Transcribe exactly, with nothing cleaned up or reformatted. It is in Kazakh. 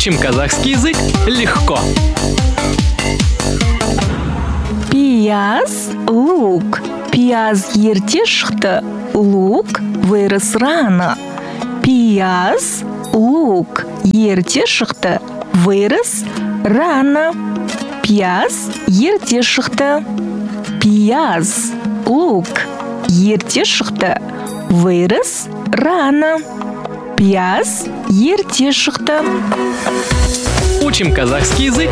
Учим казахский язык легко. Пияз, лук. Пияз ерте шықты, лук вырос рано. Пияз, лук ерте шықты, вырос рано. Пияз ерте шықты. Пияз, лук ерте шықты, вырос рано. Пияз ерте шықты. Учим казахский язык